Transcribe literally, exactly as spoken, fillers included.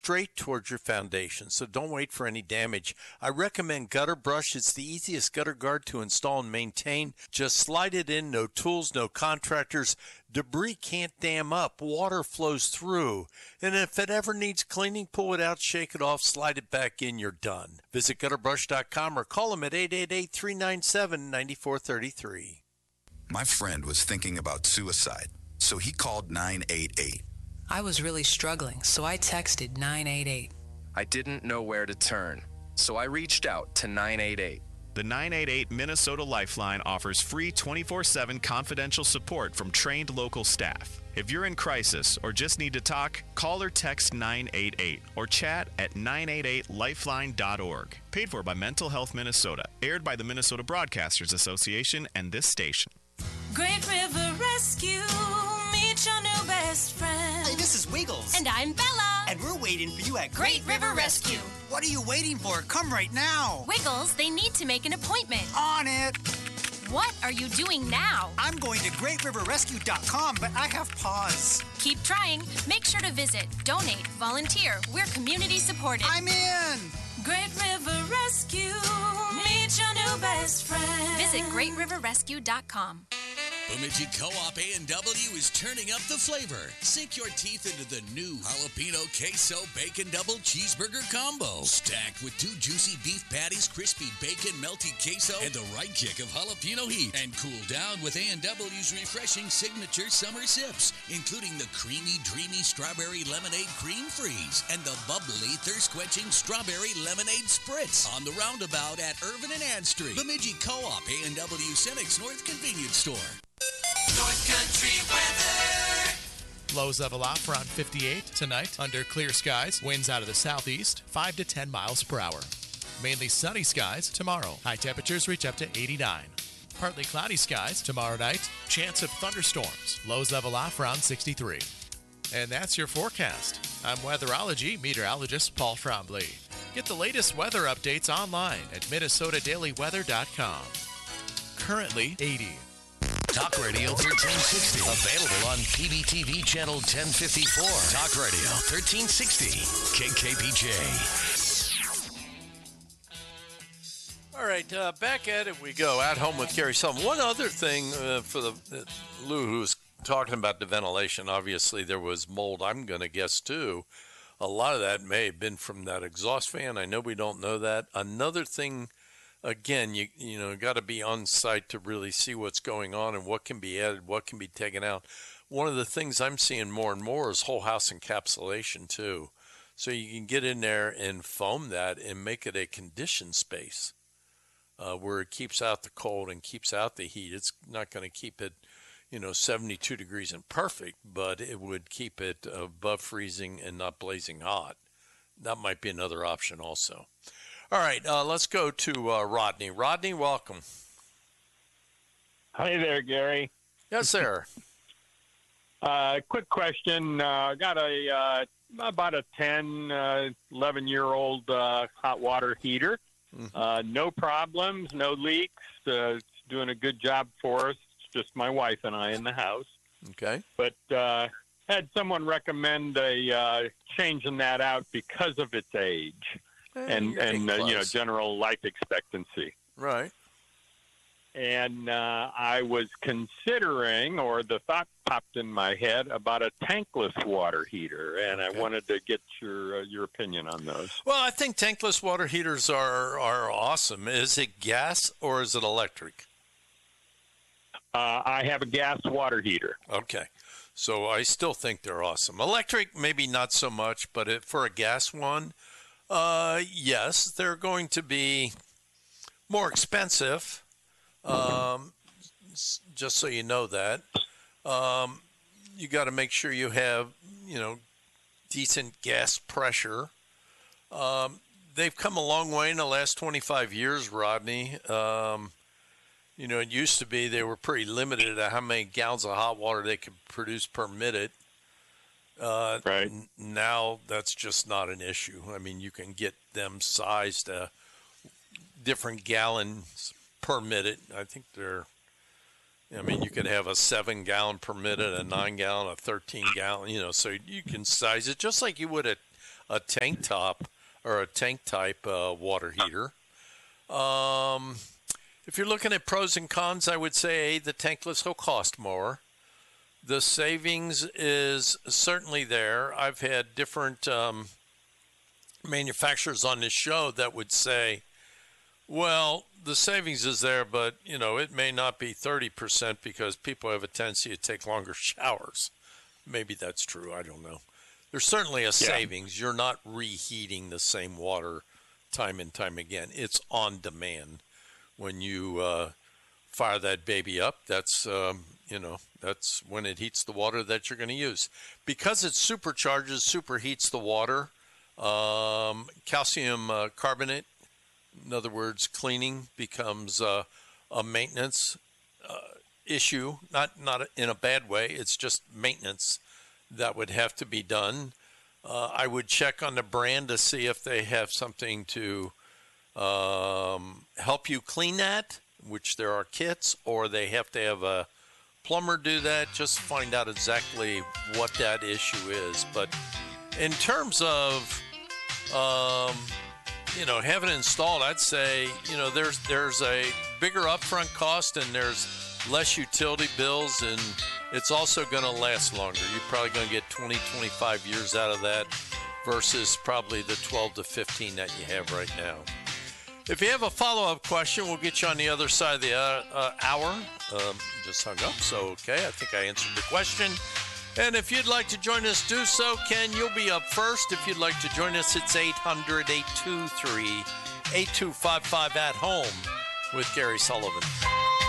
straight towards your foundation, so don't wait for any damage. I recommend Gutter Brush. It's the easiest gutter guard to install and maintain. Just slide it in, no tools, no contractors. Debris can't dam up. Water flows through. And if it ever needs cleaning, pull it out, shake it off, slide it back in, you're done. Visit gutter brush dot com or call them at eight eight eight, three nine seven, nine four three three. My friend was thinking about suicide, so he called nine eight eight. I was really struggling, so I texted nine eight eight. I didn't know where to turn, so I reached out to nine eight eight. The nine eight eight Minnesota Lifeline offers free twenty-four seven confidential support from trained local staff. If you're in crisis or just need to talk, call or text nine eight eight or chat at nine eight eight lifeline dot org. Paid for by Mental Health Minnesota. Aired by the Minnesota Broadcasters Association and this station. Great River Rescue, meet your new best friend. Hey, this is Wiggles. And I'm Bella. And we're waiting for you at Great, Great River Rescue. What are you waiting for? Come right now. Wiggles, they need to make an appointment. On it. What are you doing now? I'm going to great river rescue dot com, but I have pause. Keep trying. Make sure to visit, donate, volunteer. We're community supported. I'm in. Great River Rescue, meet your new best friend. Visit great river rescue dot com. Bemidji Co-op A and W is turning up the flavor. Sink your teeth into the new Jalapeno Queso Bacon Double Cheeseburger Combo. Stacked with two juicy beef patties, crispy bacon, melty queso, and the right kick of jalapeno heat. And cool down with A and W's refreshing signature summer sips, including the creamy, dreamy strawberry lemonade cream freeze and the bubbly, thirst-quenching strawberry lemonade spritz. On the roundabout at Irvin and Ann Street. Bemidji Co-op A and W Cenex North Convenience Store. North Country weather. Lows level off around fifty-eight tonight under clear skies. Winds out of the southeast, five to ten miles per hour. Mainly sunny skies tomorrow. High temperatures reach up to eighty-nine. Partly cloudy skies tomorrow night. Chance of thunderstorms. Lows level off around sixty-three. And that's your forecast. I'm weatherology meteorologist Paul Trombley. Get the latest weather updates online at minnesota daily weather dot com. Currently eighty. Talk Radio thirteen sixty. Available on P B T V Channel ten fifty-four. Talk Radio thirteen sixty. K K B J. All right, uh, back at it we go. At Home with Gary Sullivan. One other thing uh, for the uh, Lou, who was talking about the ventilation, obviously there was mold, I'm going to guess, too. A lot of that may have been from that exhaust fan. I know we don't know that. Another thing, again, you you know, got to be on site to really see what's going on and what can be added, what can be taken out. One of the things I'm seeing more and more is whole house encapsulation too. So you can get in there and foam that and make it a conditioned space uh, where it keeps out the cold and keeps out the heat. It's not going to keep it, you know, seventy-two degrees and perfect, but it would keep it above freezing and not blazing hot. That might be another option also. All right, uh, let's go to uh, Rodney. Rodney, welcome. Hi there, Gary. Yes, sir. uh, quick question. I uh, got a uh, about a ten, uh, eleven-year-old uh, hot water heater. Mm-hmm. Uh, no problems, no leaks. Uh, it's doing a good job for us. It's just my wife and I in the house. Okay. But uh, had someone recommend a uh, changing that out because of its age. And, and uh, you know, general life expectancy. Right. And uh, I was considering, or the thought popped in my head, about a tankless water heater, and okay. I wanted to get your uh, your opinion on those. Well, I think tankless water heaters are, are awesome. Is it gas or is it electric? Uh, I have a gas water heater. Okay. So I still think they're awesome. Electric, maybe not so much, but it, for a gas one, Uh, yes, they're going to be more expensive, um, just so you know that. Um, you got to make sure you have, you know, decent gas pressure. Um, they've come a long way in the last twenty-five years, Rodney. Um, you know, it used to be they were pretty limited at how many gallons of hot water they could produce per minute. Uh, right. N- now that's just not an issue. I mean, you can get them sized uh, different gallons per minute. I think they're, I mean, you could have a seven gallon per minute, a nine gallon, a thirteen gallon, you know, so you can size it just like you would a, a tank top or a tank type uh, water heater. Um, if you're looking at pros and cons, I would say the tankless will cost more. The savings is certainly there. I've had different um, manufacturers on this show that would say, well, the savings is there, but, you know, it may not be thirty percent because people have a tendency to take longer showers. Maybe that's true. I don't know. There's certainly a yeah. savings. You're not reheating the same water time and time again. It's on demand. When you uh, fire that baby up, that's, um, you know, that's when it heats the water that you're going to use. Because it supercharges, superheats the water, um, calcium uh, carbonate, in other words, cleaning becomes uh, a maintenance uh, issue, not not in a bad way. It's just maintenance that would have to be done. Uh, I would check on the brand to see if they have something to um, help you clean that, which there are kits, or they have to have a plumber do that. Just find out exactly what that issue is. But in terms of um, you know, have it installed, I'd say, you know, there's there's a bigger upfront cost and there's less utility bills, and it's also going to last longer. You're probably going to get twenty, twenty-five years out of that versus probably the twelve to fifteen that you have right now. If you have a follow-up question, we'll get you on the other side of the uh, uh, hour. Um, just hung up, so okay, I think I answered the question. And if you'd like to join us, do so. Ken, you'll be up first. If you'd like to join us, it's eight hundred, eight two three, eight two five five at home with Gary Sullivan.